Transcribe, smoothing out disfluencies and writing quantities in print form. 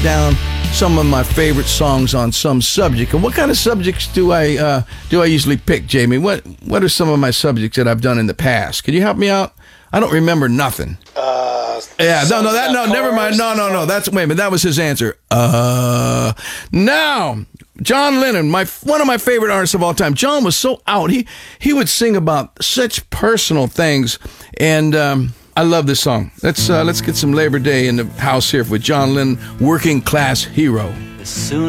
down some of my favorite songs on some subject. And what kind of subjects do I usually pick, Jamie? What are some of my subjects that I've done in the past? Can you help me out? I don't remember nothing. Never mind. No. Wait a minute. That was his answer. Now, John Lennon, one of my favorite artists of all time. John was so out. He would sing about such personal things, and I love this song. Let's get some Labor Day in the house here with John Lennon, Working Class Hero.